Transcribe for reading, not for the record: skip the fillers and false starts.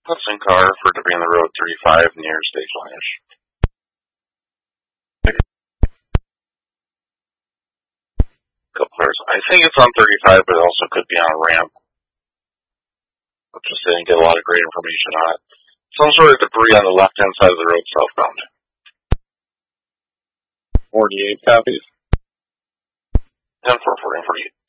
Hudson car for to be on the road 35 near stage line-ish. Couple cars. I think it's on 35, but it also could be on a ramp. I just didn't get a lot of great information on it. Some sort of debris on the left-hand side of the road southbound. 48 copies. 10-4, 48.